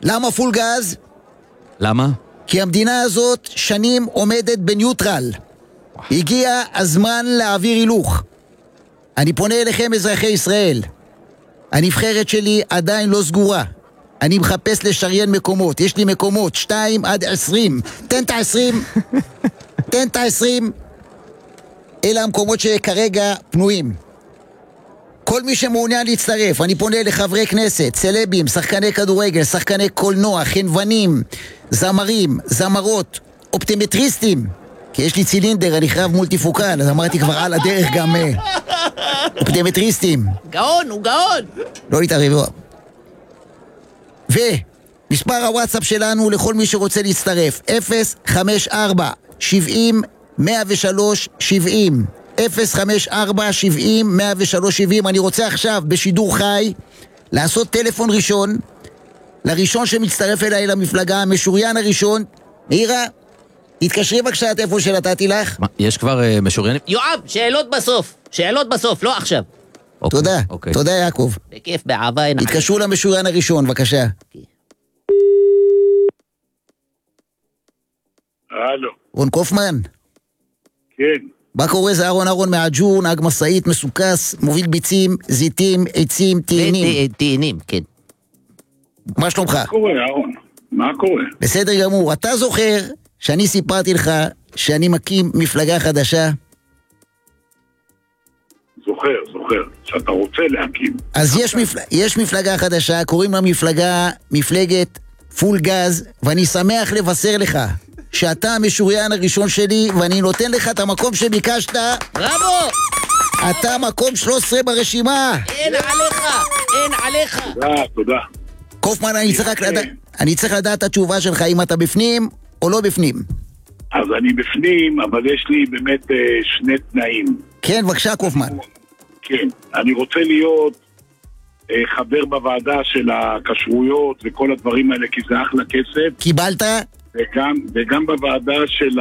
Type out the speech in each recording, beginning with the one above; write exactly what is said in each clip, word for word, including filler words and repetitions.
למה פול גז? למה? כי המדינה הזאת שנים עומדת בניוטרל. הגיע הזמן להעביר הילוך. אני פונה אליכם אזרחי ישראל. הנבחרת שלי עדיין לא סגורה. אני מחפש לשריין מקומות. יש לי מקומות שתיים עד עשרים. תן את העשרים. תן את העשרים. אלה המקומות שכרגע פנויים. כל מי שמעוניין להצטרף, אני פונה לחברי כנסת, סלבים, שחקני כדורגל, שחקני קולנוע, חנוונים, זמרים, זמרות, אופטימטריסטים. כי יש לי צילינדר, אני חייב מולטיפוקל, אז אמרתי כבר על הדרך גם אופטימטריסטים. גאון, הוא גאון. לא להתערב. ומספר הוואטסאפ שלנו לכל מי שרוצה להצטרף, אפס חמש ארבע שבעים מאה ושלוש שבעים. אפס חמש ארבע שבעים מאה ושלוש שבעים. אני רוצה עכשיו בשידור חי לעשות טלפון ראשון לראשון שמצטרף אליי למפלגה, המשוריין הראשון. מאירה, תתקשרי בבקשה הטלפון שנתתי לך. מה, יש כבר uh, משוריינים? יואב, שאלות בסוף. שאלות בסוף, לא עכשיו. אוקיי, תודה, אוקיי. תודה יעקב. בכיף, באהבה אין. תתקשרו למשוריין הראשון, בבקשה. הלו. רון קופמן? כן. מה קורה? זה אהרון אהרון מהג'ור, נהג מסעית, מסוכס, מוביל ביצים, זיתים, עצים, תאנים. תאנים, כן. מה שלומך? מה קורה, אהרון? מה קורה? בסדר גמור. אתה זוכר שאני סיפרתי לך שאני מקים מפלגה חדשה? זוכר, זוכר. שאתה רוצה להקים. אז יש, מפל... יש מפלגה חדשה, קוראים לה מפלגה, מפלגת פול גז, ואני שמח לבשר לך שאתה המשוריין הראשון שלי, ואני נותן לך את המקום שביקשת. בראבו! אתה מקום שלוש עשרה ברשימה. אין עליך, אין עליך. תודה, תודה. קופמן, אני צריך רק לדעת, אני צריך לדעת את התשובה שלך, אם אתה בפנים או לא בפנים. אז אני בפנים, אבל יש לי באמת אה, שני תנאים. כן, בבקשה קופמן. כן, אני רוצה להיות אה, חבר בוועדה של הכשרויות וכל הדברים האלה, כי זה אחלה כסף. קיבלת? וגם, וגם בוועדה של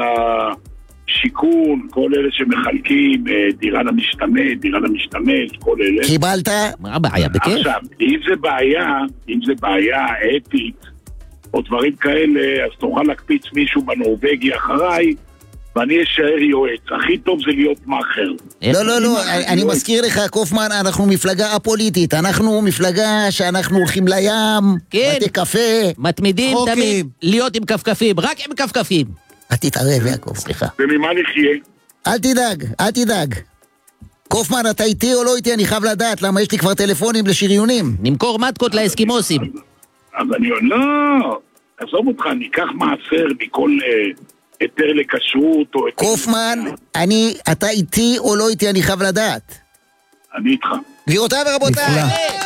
השיכון, כל אלה שמחלקים אה, דירה למשתמש, דירה למשתמש, כל אלה. קיבלת? מה הבעיה? בכיף? עכשיו, אם זה בעיה, אם זה בעיה אתית או דברים כאלה, אז תוכל להקפיץ מישהו בנורווגי אחריי, ואני אשאר יועץ. הכי טוב זה להיות מאחר. לא, לא, לא, אני מזכיר לך, קופמן, אנחנו מפלגה הפוליטית. אנחנו מפלגה שאנחנו הולכים לים, כן. בתי קפה. מתמידים תמיד להיות עם כפכפים, רק עם כפכפים. אל תתערב, יעקב. סליחה. וממה נחיה? אל תדאג, אל תדאג. קופמן, אתה איתי או לא איתי? אני חייב לדעת, למה יש לי כבר טלפונים לשריונים. נמכור מתקות לאסקימוסים. אז אני אומר, לא, עזוב אותך, ניקח מעשר מכל אה, היתר לכשרות או... קופמן, אני, אתה איתי או לא איתי? אני חייב לדעת. אני איתך. גבירותיי ורבותיי,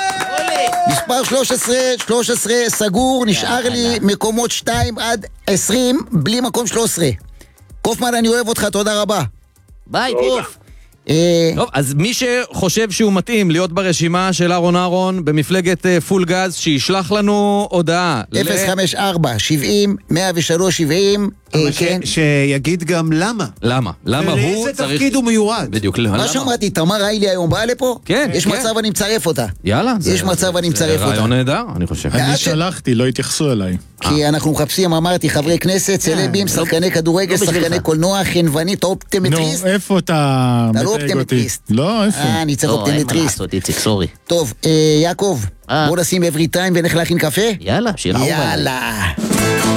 מספר שלוש עשרה, שלוש עשרה סגור, נשאר לי מקומות שתיים עד עשרים, בלי מקום שלוש עשרה. קופמן, אני אוהב אותך, תודה רבה. ביי, קוף. טוב, אז מי שחושב שהוא מתאים להיות ברשימה של אהרון אהרון במפלגת פול גז, שישלח לנו הודעה. אפס חמש ארבע שבעים מאה ושלוש שבעים. שיגיד גם למה. למה? למה הוא צריך... ולאיזה תפקיד הוא מיועד. בדיוק, למה? מה שאמרתי, תמר ריילי היום באה לפה? כן. יש מצב אני מצרף אותה. יאללה. יש מצב אני מצרף אותה. זה רעיון נהדר, אני חושב. אני שלחתי, לא התייחסו אליי. כי אנחנו מחפשים, אמרתי, חברי כנסת, סלבים, שחקני כדורגל, שחקני קולנוע, חנוונית, אופטימטריסט. נו, איפה אתה... אתה לא אופטימטריסט. לא, איפה? אה, אני צריך לא, אין מה אופטימטריסט. לעשות, איציק, סורי. טוב, יעקב, בוא נשים אברי טיים ונלך להכין קפה? יאללה, שירה אהובה. יאללה.